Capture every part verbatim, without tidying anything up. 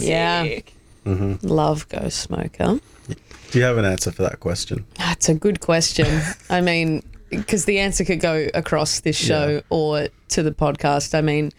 Yeah. Mm-hmm. Love Ghost Smoker. Do you have an answer for that question? That's a good question. I mean, because the answer could go across this show Yeah. or to the podcast. I mean,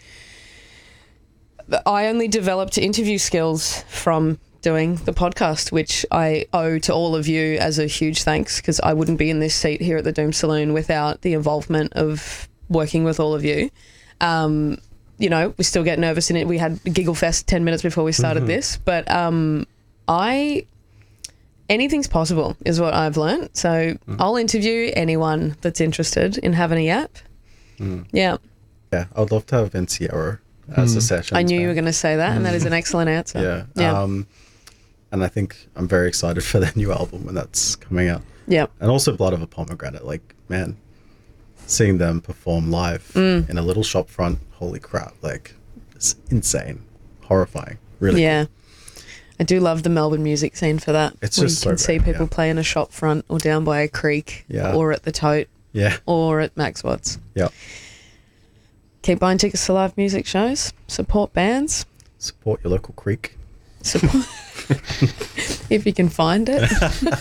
I only developed interview skills from doing the podcast, which I owe to all of you as a huge thanks, because I wouldn't be in this seat here at the Doom Saloon without the involvement of working with all of you. Um, you know, we still get nervous in it. We had Giggle Fest ten minutes before we started Mm-hmm. this, but um, I... anything's possible is what I've learned. So mm. I'll interview anyone that's interested in having a yap. Mm. Yeah. Yeah, I'd love to have Vinciero as Mm. a session. I knew you were going to say that, and that is an excellent answer. Yeah. Yeah. Um, and I think I'm very excited for their new album when that's coming out. Yeah. And also Blood of a Pomegranate. Like, man, seeing them perform live Mm. in a little shop front, holy crap. Like, it's insane. Horrifying. Really Yeah. cool. I do love the Melbourne music scene for that. It's where just you can so see great, people yeah. play in a shop front or down by a creek Yeah. or at the Tote Yeah. or at Max Watts. Yeah. Keep buying tickets to live music shows. Support bands. Support your local creek. Support if you can find it.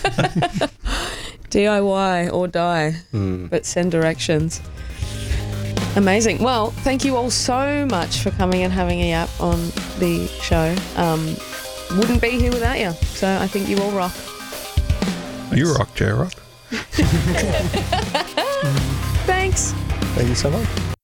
D I Y or die, Mm. but send directions. Amazing. Well, thank you all so much for coming and having a yap on the show. Um, wouldn't be here without you. So I think you all rock. You rock, J-Rock. Thanks. Thank you so much.